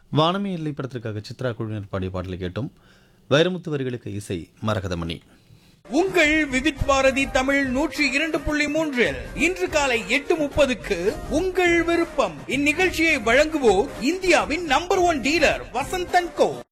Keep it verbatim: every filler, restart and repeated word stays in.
வானமே இல்லை படத்திற்காக சித்ரா குழுவினர் பாடிய பாடலை கேட்டோம். வைரமுத்து வரிகளுக்கு இசை மரகதமணி. உங்கள் விவித் பாரதி தமிழ் நூற்றி இரண்டு புள்ளி மூன்றில் இன்று காலை எட்டு முப்பதுக்கு உங்கள் விருப்பம். இந்நிகழ்ச்சியை வழங்குவோர் இந்தியாவின் நம்பர் ஒன் டீலர் வசந்தன் கோ.